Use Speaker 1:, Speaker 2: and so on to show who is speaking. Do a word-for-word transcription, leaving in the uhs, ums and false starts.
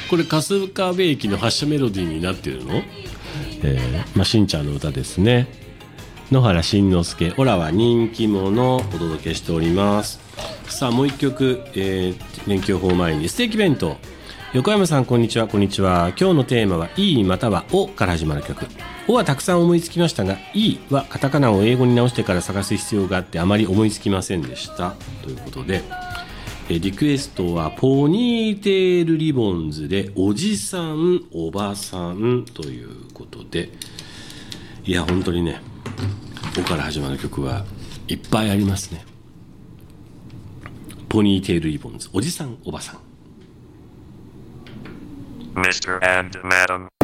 Speaker 1: これ春日部駅の発車メロディーになってるの？えー、まあしんちゃんの歌ですね。野原しんのすけ、オラは人気者をお届けしております。さあもう一曲、えー、連休法前にステーキ弁当。横山さんこんにちは。こんにちは。今日のテーマはいいまたはおから始まる曲。おはたくさん思いつきましたが、いいはカタカナを英語に直してから探す必要があってあまり思いつきませんでしたということで、えリクエストはポニーテールリボンズでおじさんおばさんということで、いや本当にね、おから始まる曲はいっぱいありますね。ポニーテールリボンズ、おじさんおばさん。
Speaker 2: ミスター and Madam